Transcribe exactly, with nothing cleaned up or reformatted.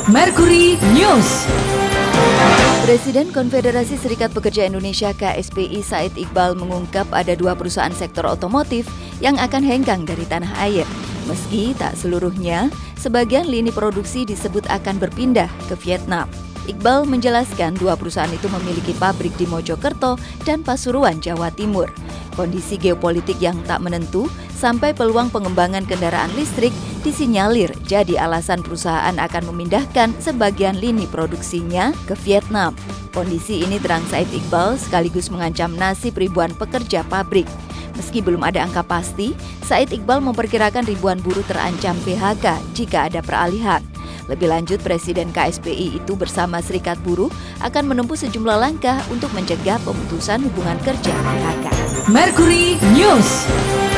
Mercury News. Presiden Konfederasi Serikat Pekerja Indonesia K S P I Said Iqbal mengungkap ada dua perusahaan sektor otomotif yang akan hengkang dari tanah air. Meski tak seluruhnya, sebagian lini produksi disebut akan berpindah ke Vietnam. Iqbal menjelaskan dua perusahaan itu memiliki pabrik di Mojokerto dan Pasuruan, Jawa Timur. Kondisi geopolitik yang tak menentu sampai peluang pengembangan kendaraan listrik disinyalir jadi alasan perusahaan akan memindahkan sebagian lini produksinya ke Vietnam. Kondisi ini terang Said Iqbal sekaligus mengancam nasib ribuan pekerja pabrik. Meski belum ada angka pasti, Said Iqbal memperkirakan ribuan buruh terancam P H K jika ada peralihan. Lebih lanjut, Presiden K S P I itu bersama Serikat Buruh akan menempuh sejumlah langkah untuk mencegah pemutusan hubungan kerja P H K. Mercury News.